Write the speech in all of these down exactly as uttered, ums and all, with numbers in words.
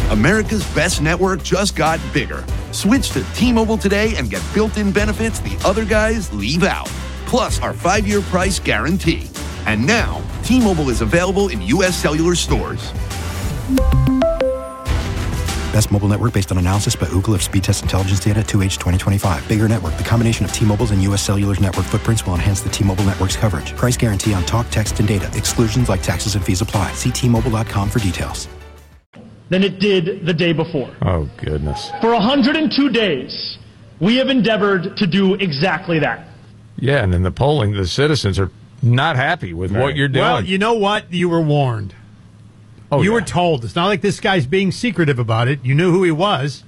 America's best network just got bigger. Switch to T-Mobile today and get built-in benefits the other guys leave out. Plus our five-year price guarantee. And now, T-Mobile is available in U S cellular stores. Best mobile network based on analysis by Ookla of speed test intelligence data two H twenty twenty-five. Bigger network. The combination of T-Mobile's and U S Cellular's network footprints will enhance the T-Mobile network's coverage. Price guarantee on talk, text, and data. Exclusions like taxes and fees apply. See T Mobile dot com for details. Than it did the day before. Oh, goodness. For one hundred two days, we have endeavored to do exactly that. Yeah, and in the polling, the citizens are not happy with right. what you're doing. Well, you know what? You were warned. Oh, you yeah. were told. It's not like this guy's being secretive about it. You knew who he was.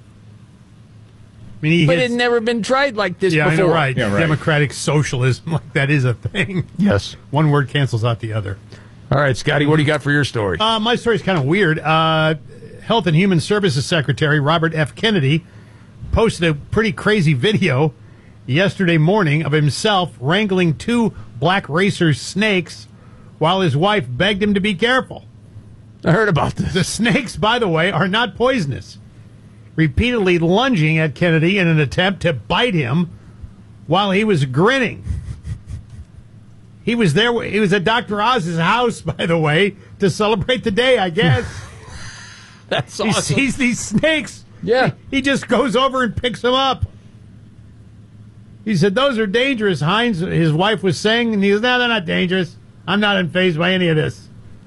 I mean, he but hits, it never been tried like this yeah, before. I know, right. Yeah, right. Democratic socialism, like that is a thing. Yes. One word cancels out the other. All right, Scotty, what do you got for your story? Uh, my story's kind of weird. Uh, Health and Human Services Secretary Robert F. Kennedy posted a pretty crazy video yesterday morning of himself wrangling two black racer snakes while his wife begged him to be careful. I heard about this. The snakes, by the way, are not poisonous. Repeatedly lunging at Kennedy in an attempt to bite him while he was grinning. He was there. He was at Doctor Oz's house, by the way, to celebrate the day, I guess. That's he awesome. sees these snakes. Yeah. He, he just goes over and picks them up. He said, those are dangerous, Hines, his wife was saying. And he goes, no, they're not dangerous. I'm not infazed by any of this.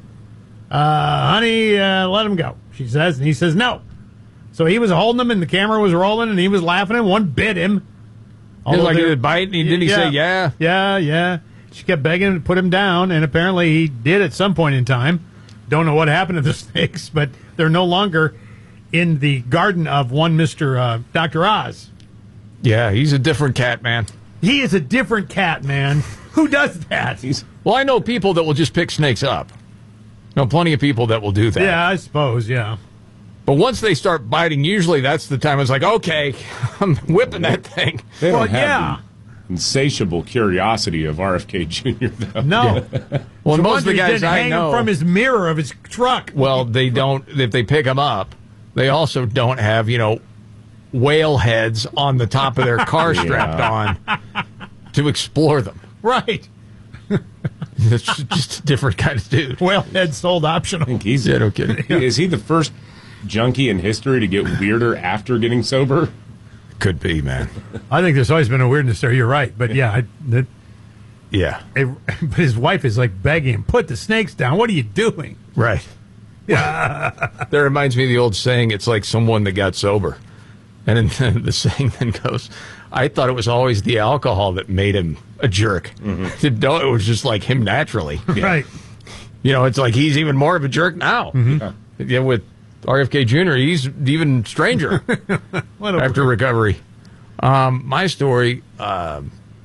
Uh, honey, uh, let him go, she says. And he says, no. So he was holding them, and the camera was rolling, and he was laughing, and one bit him. He was like, he would bite, and he, didn't he yeah, say, yeah? Yeah, yeah. She kept begging him to put him down, and apparently he did at some point in time. Don't know what happened to the snakes, but they're no longer in the garden of one Mister Uh, Doctor Oz. Yeah, he's a different cat, man. He is a different cat, man. Who does that? He's, well, I know people that will just pick snakes up. I know plenty of people that will do that. Yeah, I suppose, yeah. But once they start biting, usually that's the time it's like, okay, I'm whipping that thing. They don't well, have yeah. the insatiable curiosity of R F K Junior, though. No. Yeah. Well, so most of the guys didn't I hang know him from his mirror of his truck. Well, they don't. If they pick them up, they also don't have, you know, whale heads on the top of their car strapped on to explore them. Right. It's just a different kind of dude. Whale head sold optional. I think he's, yeah, no kidding. Is he the first junkie in history to get weirder after getting sober? Could be, man. I think there's always been a weirdness there. You're right. But yeah, I, that, yeah. It, but his wife is like begging him, put the snakes down. What are you doing? Right. Yeah. That reminds me of the old saying, it's like someone that got sober. And then the saying then goes, I thought it was always the alcohol that made him a jerk. Mm-hmm. Didn't know it was just like him naturally. Yeah. Right. You know, it's like he's even more of a jerk now. Mm-hmm. Yeah. Yeah, with R F K Junior, he's even stranger after recovery. Um, my story, uh,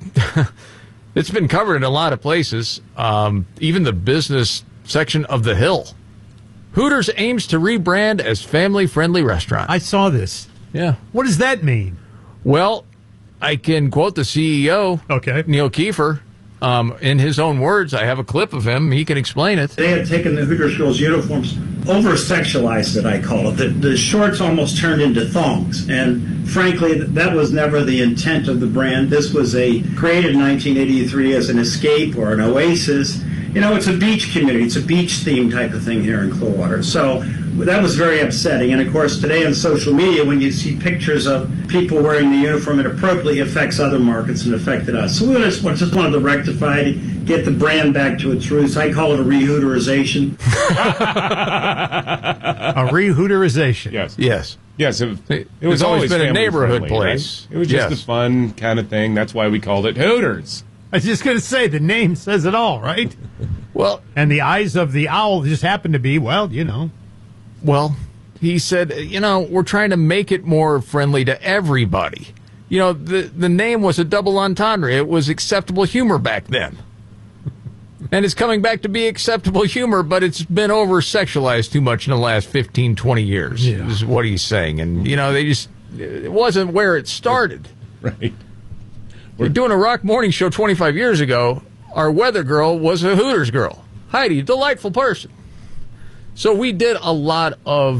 it's been covered in a lot of places, um, even the business section of The Hill. Hooters aims to rebrand as family-friendly restaurant. I saw this. Yeah. What does that mean? Well, I can quote the C E O, okay, Neil Kiefer. Um, in his own words, I have a clip of him. He can explain it. They had taken the Hooters girls' uniforms, over-sexualized it, I call it. The, the shorts almost turned into thongs. And frankly, that was never the intent of the brand. This was a created in nineteen eighty-three as an escape or an oasis. You know, it's a beach community. It's a beach theme type of thing here in Clearwater. So that was very upsetting. And, of course, today on social media, when you see pictures of people wearing the uniform, it appropriately affects other markets and affected us. So we just, just wanted to rectify it, get the brand back to its roots. I call it a re-Hooterization. A re-Hooterization. Yes. Yes. Yes, it, it It's was always always been a family neighborhood friendly, place. Right? It was just Yes. a fun kind of thing. That's why we called it Hooters. I was just going to say, the name says it all, right? Well, and the eyes of the owl just happen to be, well, you know. Well, he said, you know, we're trying to make it more friendly to everybody. You know, the the name was a double entendre. It was acceptable humor back then. And it's coming back to be acceptable humor, but it's been over-sexualized too much in the last fifteen, twenty years, yeah. is what he's saying. And, you know, they just, it wasn't where it started. Right. We're doing a rock morning show twenty-five years ago. Our weather girl was a Hooters girl. Heidi, delightful person. So we did a lot of